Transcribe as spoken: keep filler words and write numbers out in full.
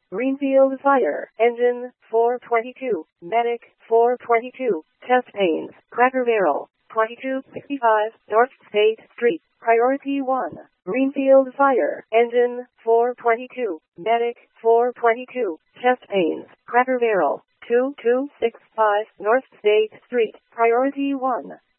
Greenfield Fire Engine four twenty-two, Medic four twenty-two, Test Panes, Cracker Barrel twenty-two sixty-five, North State Street, Priority one. Greenfield Fire Engine four twenty-two, Medic four twenty-two, Test Panes, Cracker Barrel two two six five, North State Street, Priority one.